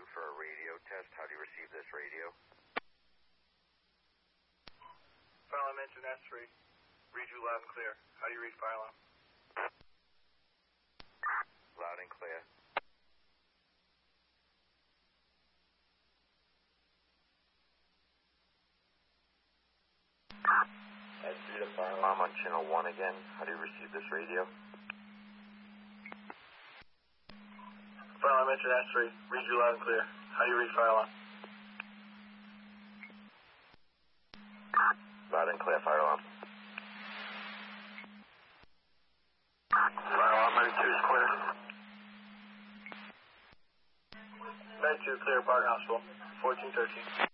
for a radio test. How do you receive this radio? File alarm engine S3. Read you loud and clear. How do you read fire alarm? Loud and clear. S3 to fire alarm on channel 1 again. How do you receive this radio? Fire alarm engine S3. Read you loud and clear. How do you read fire alarm? Loud and clear, fire alarm. Fire alarm 92 is clear. 92 clear, Barton Hospital. 1413.